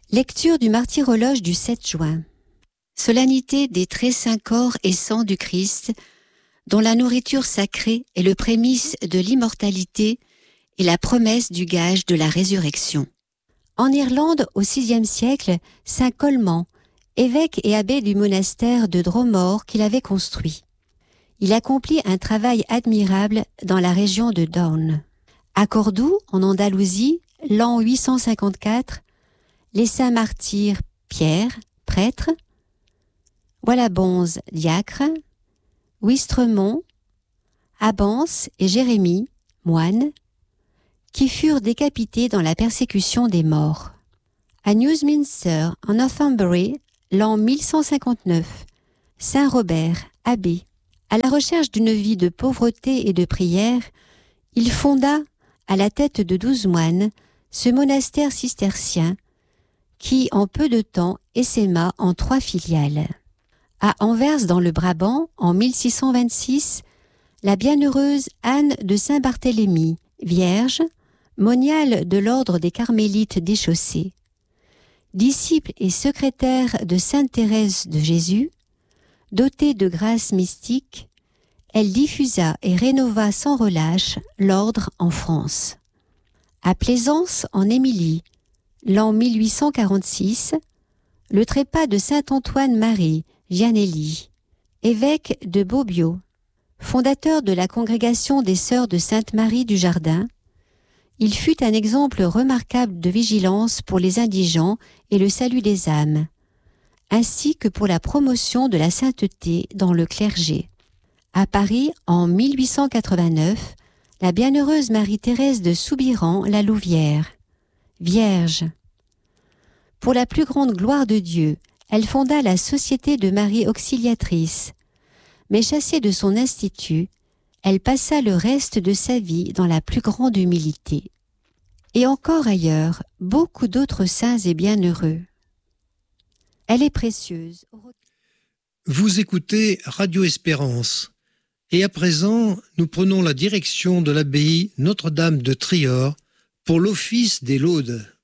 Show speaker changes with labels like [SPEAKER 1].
[SPEAKER 1] Lecture du martyrologe du 7 juin. Solennité des très saints corps et sang du Christ, dont la nourriture sacrée est le prémice de l'immortalité et la promesse du gage de la résurrection. En Irlande, au VIe siècle, saint Colman, évêque et abbé du monastère de Dromore qu'il avait construit. Il accomplit un travail admirable dans la région de Down. À Cordoue, en Andalousie, l'an 854, les saints martyrs Pierre, prêtre, Wallabonze, diacre, Ouistremont, Abance et Jérémie, moines, qui furent décapités dans la persécution des morts. À Newsminster, en Northumbrie, l'an 1159, saint Robert, abbé, à la recherche d'une vie de pauvreté et de prière, il fonda, à la tête de 12 moines, ce monastère cistercien qui, en peu de temps, essaima en 3 filiales. À Anvers, dans le Brabant, en 1626, la bienheureuse Anne de Saint-Barthélemy, vierge, moniale de l'ordre des Carmélites déchaussés, disciple et secrétaire de Sainte Thérèse de Jésus, dotée de grâces mystiques, elle diffusa et rénova sans relâche l'ordre en France. À Plaisance, en Émilie, l'an 1846, le trépas de Saint-Antoine-Marie Gianelli, évêque de Bobbio, fondateur de la congrégation des Sœurs de Sainte-Marie du Jardin, il fut un exemple remarquable de vigilance pour les indigents et le salut des âmes, ainsi que pour la promotion de la sainteté dans le clergé. À Paris, en 1889, la bienheureuse Marie-Thérèse de Soubiran la Louvière, vierge. Pour la plus grande gloire de Dieu, elle fonda la Société de Marie Auxiliatrice, mais chassée de son institut, elle passa le reste de sa vie dans la plus grande humilité. Et encore ailleurs, beaucoup d'autres saints et bienheureux. Elle est précieuse.
[SPEAKER 2] Vous écoutez Radio Espérance. Et à présent, nous prenons la direction de l'abbaye Notre-Dame de Trior pour l'office des laudes.